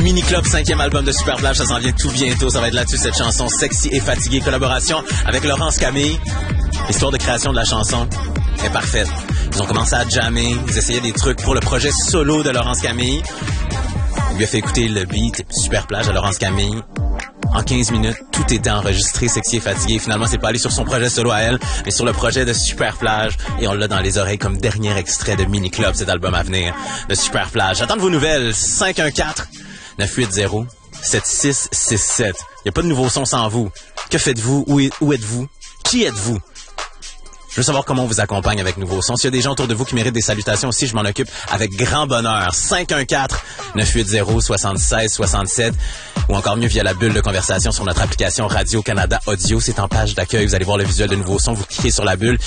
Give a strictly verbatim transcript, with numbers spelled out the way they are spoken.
Mini Club, cinquième album de Superplage, ça s'en vient tout bientôt. Ça va être là-dessus, cette chanson Sexy et Fatigué. Collaboration avec Laurence Camille. L'histoire de création de la chanson est parfaite. Ils ont commencé à jammer, ils essayaient des trucs pour le projet solo de Laurence Camille. Il lui a fait écouter le beat Superplage à Laurence Camille. En quinze minutes, tout était enregistré, Sexy et Fatigué. Finalement, c'est pas allé sur son projet solo à elle, mais sur le projet de Superplage. Et on l'a dans les oreilles comme dernier extrait de Mini Club, cet album à venir de Superplage. J'attends de vos nouvelles. cinq un quatre, neuf huit zéro, sept six six sept. Il n'y a pas de nouveaux sons sans vous. Que faites-vous? Où, où êtes-vous? Qui êtes-vous? Je veux savoir comment on vous accompagne avec Nouveaux Sons. S'il y a des gens autour de vous qui méritent des salutations aussi, je m'en occupe avec grand bonheur. cinq un quatre, neuf huit zéro, sept six six sept ou encore mieux via la bulle de conversation sur notre application Radio-Canada Audio. C'est en page d'accueil. Vous allez voir le visuel de Nouveaux Sons. Vous cliquez sur la bulle.